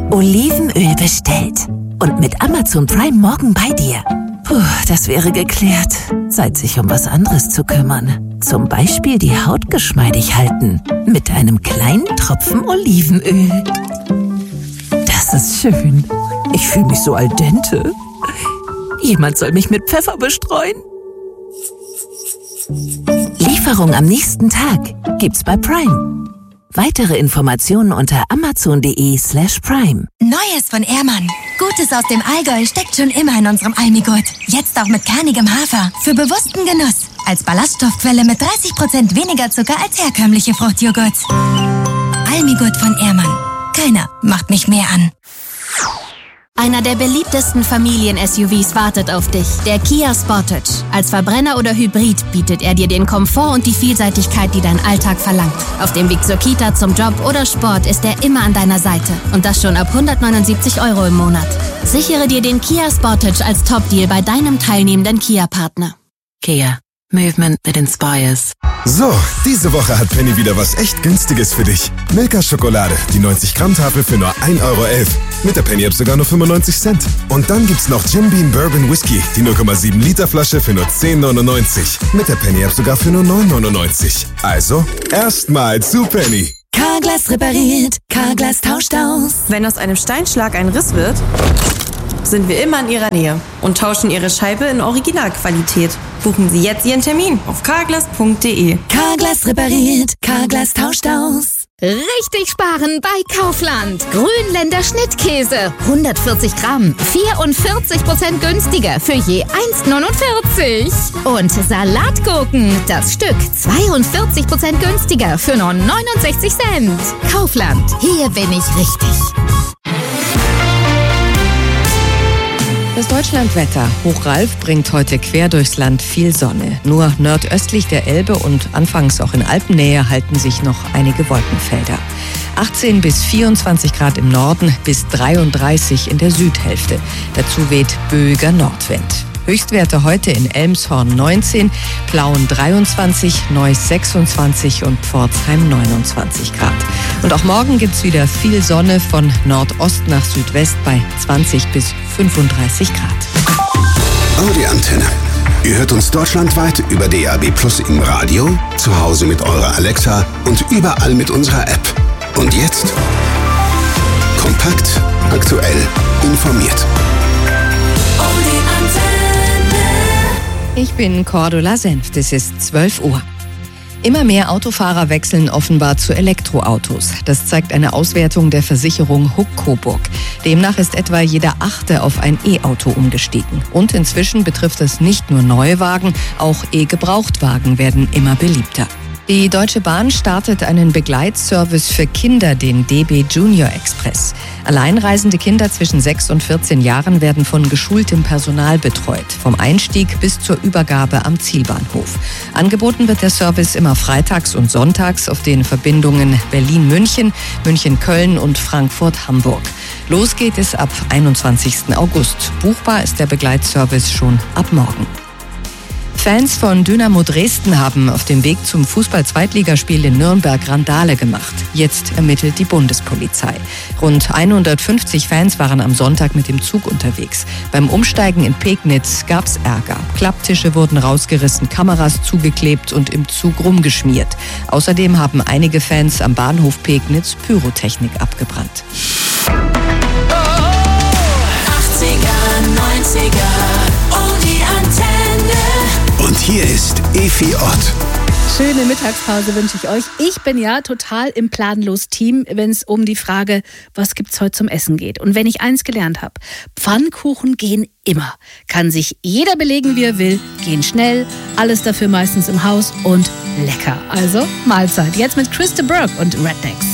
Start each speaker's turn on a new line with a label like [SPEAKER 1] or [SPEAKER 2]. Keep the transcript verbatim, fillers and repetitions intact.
[SPEAKER 1] Olivenöl bestellt. Und mit Amazon Prime morgen bei dir. Puh, das wäre geklärt. Zeit, sich um was anderes zu kümmern. Zum Beispiel die Haut geschmeidig halten. Mit einem kleinen Tropfen Olivenöl. Das ist schön. Ich fühle mich so al dente. Jemand soll mich mit Pfeffer bestreuen. Lieferung am nächsten Tag gibt's bei Prime. Weitere Informationen unter amazon.de slash prime.
[SPEAKER 2] Neues von Ehrmann. Gutes aus dem Allgäu steckt schon immer in unserem Almigurt. Jetzt auch mit kernigem Hafer. Für bewussten Genuss. Als Ballaststoffquelle mit dreißig Prozent weniger Zucker als herkömmliche Fruchtjoghurts. Almigurt von Ehrmann. Keiner macht mich mehr an.
[SPEAKER 3] Einer der beliebtesten Familien-S U Vs wartet auf dich, der Kia Sportage. Als Verbrenner oder Hybrid bietet er dir den Komfort und die Vielseitigkeit, die dein Alltag verlangt. Auf dem Weg zur Kita, zum Job oder Sport ist er immer an deiner Seite. Und das schon ab hundertneunundsiebzig Euro im Monat. Sichere dir den Kia Sportage als Top-Deal bei deinem teilnehmenden Kia-Partner.
[SPEAKER 1] Kia. Movement that inspires.
[SPEAKER 4] So, diese Woche hat Penny wieder was echt Günstiges für dich. Milka-Schokolade, die neunzig Gramm Tafel für nur ein Euro elf. Mit der Penny-App sogar nur fünfundneunzig Cent. Und dann gibt's noch Jim Beam Bourbon Whisky, die null Komma sieben Liter Flasche für nur zehn neunundneunzig. Mit der Penny-App sogar für nur neun neunundneunzig. Also, erstmal zu Penny.
[SPEAKER 1] Carglass repariert, Carglass tauscht aus.
[SPEAKER 5] Wenn aus einem Steinschlag ein Riss wird, sind wir immer in Ihrer Nähe und tauschen Ihre Scheibe in Originalqualität. Buchen Sie jetzt Ihren Termin auf carglass punkt de.
[SPEAKER 1] Carglass repariert, Carglass tauscht aus.
[SPEAKER 6] Richtig sparen bei Kaufland. Grünländer Schnittkäse. hundertvierzig Gramm. vierundvierzig Prozent günstiger für je eins neunundvierzig. Und Salatgurken. Das Stück zweiundvierzig Prozent günstiger für nur neunundsechzig Cent. Kaufland. Hier bin ich richtig.
[SPEAKER 7] Das Deutschlandwetter. Hochralf bringt heute quer durchs Land viel Sonne. Nur nordöstlich der Elbe und anfangs auch in Alpennähe halten sich noch einige Wolkenfelder. achtzehn bis vierundzwanzig Grad im Norden, bis dreiunddreißig in der Südhälfte. Dazu weht böiger Nordwind. Höchstwerte heute in Elmshorn neunzehn, Plauen dreiundzwanzig, Neuss sechsundzwanzig und Pforzheim neunundzwanzig Grad. Und auch morgen gibt's wieder viel Sonne von Nordost nach Südwest bei zwanzig bis fünfunddreißig Grad.
[SPEAKER 8] Audi Antenne. Ihr hört uns deutschlandweit über D A B Plus im Radio, zu Hause mit eurer Alexa und überall mit unserer App. Und jetzt kompakt, aktuell, informiert.
[SPEAKER 7] Ich bin Cordula Senft, es ist zwölf Uhr. Immer mehr Autofahrer wechseln offenbar zu Elektroautos. Das zeigt eine Auswertung der Versicherung Huck Coburg. Demnach ist etwa jeder Achte auf ein E-Auto umgestiegen. Und inzwischen betrifft es nicht nur neue Wagen, auch E-Gebrauchtwagen werden immer beliebter. Die Deutsche Bahn startet einen Begleitservice für Kinder, den D B Junior Express. Alleinreisende Kinder zwischen sechs und vierzehn Jahren werden von geschultem Personal betreut, vom Einstieg bis zur Übergabe am Zielbahnhof. Angeboten wird der Service immer freitags und sonntags auf den Verbindungen Berlin-München, München-Köln und Frankfurt-Hamburg. Los geht es ab einundzwanzigsten August. Buchbar ist der Begleitservice schon ab morgen. Fans von Dynamo Dresden haben auf dem Weg zum Fußball-Zweitligaspiel in Nürnberg Randale gemacht. Jetzt ermittelt die Bundespolizei. Rund hundertfünfzig Fans waren am Sonntag mit dem Zug unterwegs. Beim Umsteigen in Pegnitz gab's Ärger. Klapptische wurden rausgerissen, Kameras zugeklebt und im Zug rumgeschmiert. Außerdem haben einige Fans am Bahnhof Pegnitz Pyrotechnik abgebrannt.
[SPEAKER 9] achtziger, neunziger und die Antenne.
[SPEAKER 8] Und hier ist Efi Ott.
[SPEAKER 10] Schöne Mittagspause wünsche ich euch. Ich bin ja total im Planlos-Team, wenn es um die Frage, was gibt's heute zum Essen geht. Und wenn ich eins gelernt habe, Pfannkuchen gehen immer. Kann sich jeder belegen, wie er will, gehen schnell, alles dafür meistens im Haus und lecker. Also Mahlzeit. Jetzt mit Krista Burke und Rednecks.